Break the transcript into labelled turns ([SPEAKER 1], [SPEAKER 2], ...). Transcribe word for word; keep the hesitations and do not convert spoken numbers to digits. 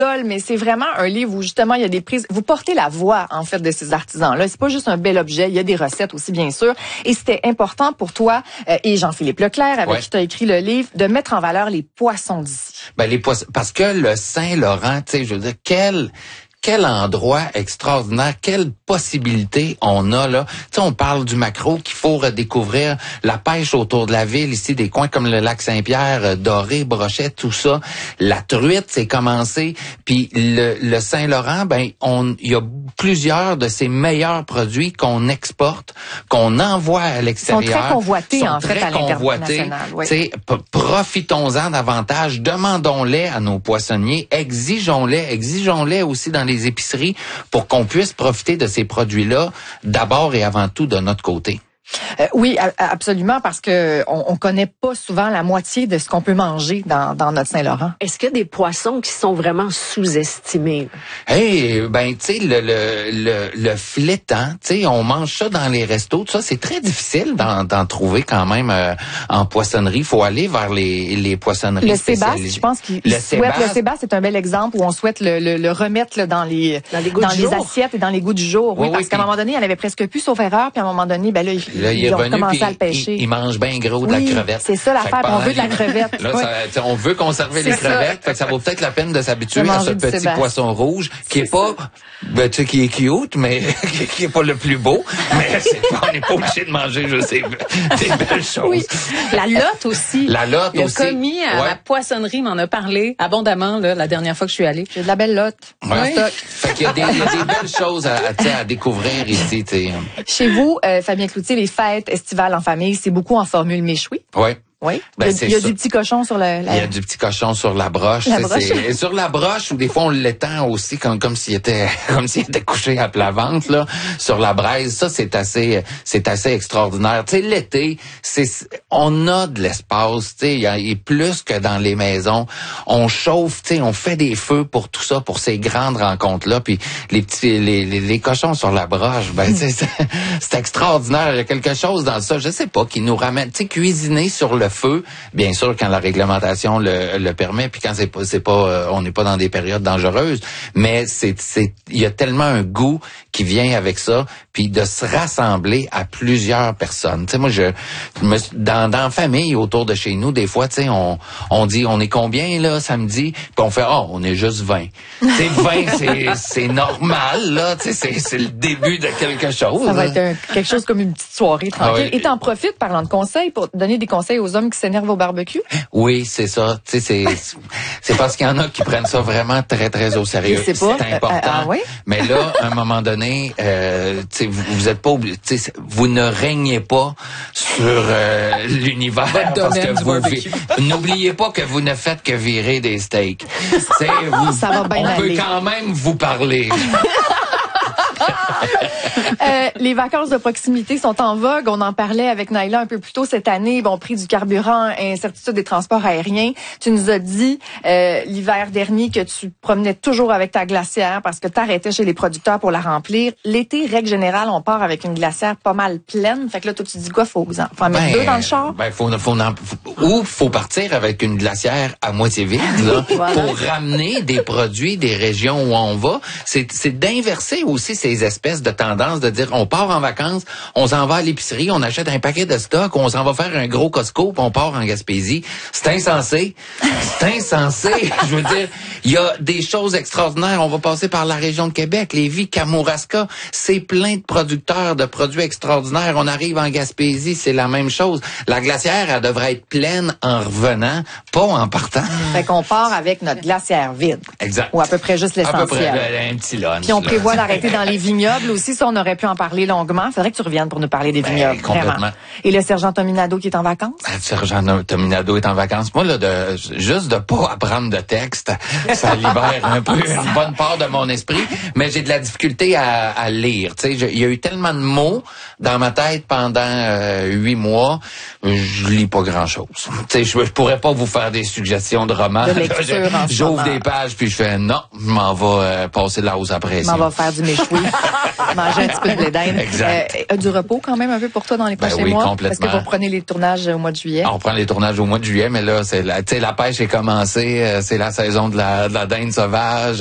[SPEAKER 1] mais c'est vraiment un livre où justement il y a des prises. Vous portez la voix en fait de ces artisans-là. C'est pas juste un bel objet, il y a des recettes aussi bien sûr. Et c'était important pour toi euh, et Jean-Philippe Leclerc avec ouais. qui tu as écrit le livre de mettre en valeur les poissons d'ici.
[SPEAKER 2] Ben les poissons, parce que le Saint-Laurent, tu sais, je veux dire quel Quel endroit extraordinaire, quelle possibilité on a là. Tu sais, on parle du maquereau qu'il faut redécouvrir, la pêche autour de la ville, ici, des coins comme le lac Saint-Pierre, Doré, Brochet, tout ça. La truite, c'est commencé. Puis le, le Saint-Laurent, ben, on, il y a plusieurs de ces meilleurs produits qu'on exporte, qu'on envoie à l'extérieur.
[SPEAKER 1] Ils sont très convoités,
[SPEAKER 2] sont
[SPEAKER 1] en
[SPEAKER 2] très
[SPEAKER 1] fait, à l'international. Oui.
[SPEAKER 2] Tu sais, p- profitons-en davantage, demandons-les à nos poissonniers, exigeons-les, exigeons-les aussi dans les les épiceries pour qu'on puisse profiter de ces produits-là d'abord et avant tout de notre côté.
[SPEAKER 1] Euh, oui, a- absolument, parce que on, on connaît pas souvent la moitié de ce qu'on peut manger dans, dans notre Saint-Laurent.
[SPEAKER 3] Est-ce qu'il y a des poissons qui sont vraiment sous-estimés?
[SPEAKER 2] Hey, ben tu sais le le le, le flétan, tu sais, on mange ça dans les restos, tout ça, c'est très difficile d'en, d'en trouver quand même euh, en poissonnerie. Il faut aller vers les les poissonneries
[SPEAKER 1] le
[SPEAKER 2] spécialisées.
[SPEAKER 1] Sébaste, je pense qu'il
[SPEAKER 2] le
[SPEAKER 1] souhaite
[SPEAKER 2] Sébaste,
[SPEAKER 1] le Sébaste, c'est un bel exemple où on souhaite le, le, le remettre là, dans les
[SPEAKER 3] dans les, goûts
[SPEAKER 1] dans
[SPEAKER 3] du
[SPEAKER 1] les
[SPEAKER 3] jour.
[SPEAKER 1] assiettes et dans les goûts du jour. Oui,
[SPEAKER 2] oui,
[SPEAKER 1] parce
[SPEAKER 2] oui,
[SPEAKER 1] qu'à
[SPEAKER 2] puis,
[SPEAKER 1] un moment donné, elle avait presque plus sauf erreur, puis à un moment donné, ben là, ils,
[SPEAKER 2] là, il
[SPEAKER 1] ils
[SPEAKER 2] est
[SPEAKER 1] ont
[SPEAKER 2] revenu,
[SPEAKER 1] commencé
[SPEAKER 2] puis
[SPEAKER 1] à le pêcher.
[SPEAKER 2] Il, il mange bien gros de
[SPEAKER 1] oui,
[SPEAKER 2] la crevette.
[SPEAKER 1] C'est ça l'affaire, on veut de la crevette.
[SPEAKER 2] Là,
[SPEAKER 1] oui.
[SPEAKER 2] ça, on veut conserver les
[SPEAKER 1] C'est
[SPEAKER 2] crevettes,
[SPEAKER 1] ça.
[SPEAKER 2] fait que ça vaut peut-être la peine de s'habituer
[SPEAKER 1] De
[SPEAKER 2] à
[SPEAKER 1] manger
[SPEAKER 2] ce
[SPEAKER 1] du
[SPEAKER 2] petit
[SPEAKER 1] Sébaste.
[SPEAKER 2] poisson rouge qui est, est pas, ben, tu sais, qui est cute, mais qui est pas le plus beau, mais c'est pas, on n'est pas obligé de manger juste des, des belles choses.
[SPEAKER 4] Oui. La lotte aussi.
[SPEAKER 2] La lotte
[SPEAKER 4] le
[SPEAKER 2] aussi.
[SPEAKER 4] Le commis à
[SPEAKER 2] ouais.
[SPEAKER 4] la poissonnerie m'en a parlé abondamment là, la dernière fois que je suis allée.
[SPEAKER 1] J'ai de la belle lotte.
[SPEAKER 2] Ouais. Fait qu'il y a des, il y a des belles choses à, à, à découvrir ici, tu sais.
[SPEAKER 1] Chez vous, euh, Fabien Cloutier, les fêtes estivales en famille, c'est beaucoup en formule méchoui.
[SPEAKER 2] Ouais.
[SPEAKER 1] Oui.
[SPEAKER 2] Ben,
[SPEAKER 1] il y a, il y a du petit cochon sur le. La...
[SPEAKER 2] Il y a du petit cochon sur la broche.
[SPEAKER 1] La
[SPEAKER 2] c'est,
[SPEAKER 1] broche.
[SPEAKER 2] c'est, et sur la broche, ou des fois on l'étend aussi comme comme s'il était comme s'il était couché à plat ventre là sur la braise. Ça c'est assez c'est assez extraordinaire. Tu sais l'été, c'est on a de l'espace. Tu sais il y a et plus que dans les maisons. On chauffe. Tu sais on fait des feux pour tout ça, pour ces grandes rencontres là. Puis les petits les, les, les cochons sur la broche, ben c'est, c'est, c'est extraordinaire. Il y a quelque chose dans ça. Je sais pas qui nous ramène. Tu sais cuisiner sur le feu, bien sûr quand la réglementation le, le permet, puis quand c'est pas, c'est pas, euh, on n'est pas dans des périodes dangereuses, mais c'est, c'est, il y a tellement un goût qui vient avec ça, puis de se rassembler à plusieurs personnes. Tu sais, moi, je, me, dans, dans la famille autour de chez nous, des fois, tu sais, on, on dit, on est combien là samedi, puis on fait, oh, on est juste vingt. Tu sais, vingt, c'est, c'est normal là, tu sais, c'est, c'est le début de quelque chose.
[SPEAKER 1] Ça va
[SPEAKER 2] hein.
[SPEAKER 1] être un, quelque chose comme une petite soirée tranquille.
[SPEAKER 2] Ah ouais.
[SPEAKER 1] Et t'en profites, parlant de conseils, pour donner des conseils aux hommes qui s'énervent au barbecue?
[SPEAKER 2] Oui, c'est ça. Tu sais, c'est c'est parce qu'il y en a qui prennent ça vraiment très très au sérieux.
[SPEAKER 1] Je sais pas.
[SPEAKER 2] C'est important.
[SPEAKER 1] Euh, ah oui?
[SPEAKER 2] Mais là, à un moment donné, euh, tu sais, vous, vous êtes pas obligé. Tu sais, vous ne régnez pas sur euh, l'univers parce que vous vi- n'oubliez pas que vous ne faites que virer des steaks. Tu sais, vous,
[SPEAKER 1] Ça va bien
[SPEAKER 2] on
[SPEAKER 1] aller.
[SPEAKER 2] peut quand même vous parler.
[SPEAKER 1] Euh, les vacances de proximité sont en vogue. On en parlait avec Naïla un peu plus tôt cette année. Bon, prix du carburant, incertitude des transports aériens. Tu nous as dit euh, l'hiver dernier que tu promenais toujours avec ta glacière parce que tu arrêtais chez les producteurs pour la remplir. L'été, règle générale, on part avec une glacière pas mal pleine. Fait que là, toi, tu dis quoi? Faut, faut en mettre
[SPEAKER 2] Ben,
[SPEAKER 1] deux dans le char?
[SPEAKER 2] Ben, faut, faut, en- faut- ou faut partir avec une glacière à moitié vide, là,
[SPEAKER 1] Voilà.
[SPEAKER 2] pour ramener des produits des régions où on va. C'est, c'est d'inverser aussi ces espèces de tendances de dire, on part en vacances, on s'en va à l'épicerie, on achète un paquet de stock, on s'en va faire un gros Costco, puis on part en Gaspésie. C'est insensé. C'est insensé. Je veux dire, il y a des choses extraordinaires. On va passer par la région de Québec, Lévis, Kamouraska. C'est plein de producteurs de produits extraordinaires. On arrive en Gaspésie, c'est la même chose. La glacière, elle devrait être pleine en revenant, pas en partant.
[SPEAKER 1] Fait qu'on part avec notre glacière vide.
[SPEAKER 2] Exact.
[SPEAKER 1] Ou à peu près juste
[SPEAKER 2] À peu
[SPEAKER 1] l'essentiel.
[SPEAKER 2] près un petit lunch.
[SPEAKER 1] Puis on
[SPEAKER 2] là.
[SPEAKER 1] prévoit d'arrêter dans les vignobles aussi. Ça, on aurait pu en parler longuement. Il faudrait que tu reviennes pour nous parler des
[SPEAKER 2] Ben,
[SPEAKER 1] vignobles.
[SPEAKER 2] complètement.
[SPEAKER 1] Vraiment. Et le sergent Tominado qui est en vacances?
[SPEAKER 2] Ah, le sergent Tominado est en vacances. Moi, là, de, juste de pas apprendre de texte, ça libère un peu une bonne part de mon esprit. Mais j'ai de la difficulté à, à lire. Tu sais, je- il y a eu tellement de mots dans ma tête pendant euh, huit mois, je lis pas grand-chose. Tu sais, je, je pourrais pas vous faire des suggestions de romans.
[SPEAKER 1] De lecture
[SPEAKER 2] Je-
[SPEAKER 1] en ce
[SPEAKER 2] J'ouvre
[SPEAKER 1] moment.
[SPEAKER 2] des pages puis je fais non, je m'en vais euh, passer la hausse à
[SPEAKER 1] Je
[SPEAKER 2] pression.
[SPEAKER 1] m'en va faire du méchoui. Je m'en manger un petit peu de blé d'Inde.
[SPEAKER 2] Exact.
[SPEAKER 1] Euh, du repos quand même un peu pour toi dans les
[SPEAKER 2] Ben
[SPEAKER 1] prochains
[SPEAKER 2] oui,
[SPEAKER 1] mois?
[SPEAKER 2] complètement.
[SPEAKER 1] Parce que vous reprenez les tournages au mois de juillet.
[SPEAKER 2] On reprend les tournages au mois de juillet, mais là, c'est la, tu sais, la pêche est commencée, euh, c'est la saison de la, de la dinde sauvage.